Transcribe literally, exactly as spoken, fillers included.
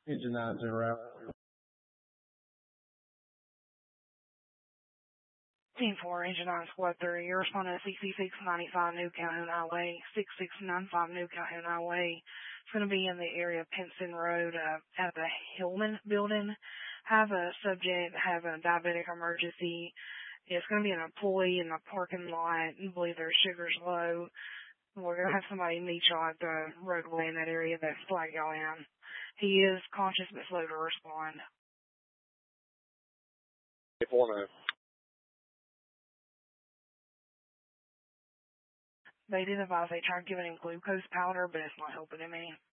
Engine nine's en route. Team four, Engine nine, Squad three. You're responding to C C six ninety-five New Calhoun Highway, six six nine five New Calhoun Highway. It's going to be in the area of Pinson Road uh, at the Hillman building. Have a subject, have a diabetic emergency. It's going to be an employee in the parking lot. I believe their sugar's low. We're going to have somebody meet y'all at the roadway in that area that flag y'all in. He is conscious but slow to respond. four nine. They did advise they tried giving him glucose powder, but it's not helping him any.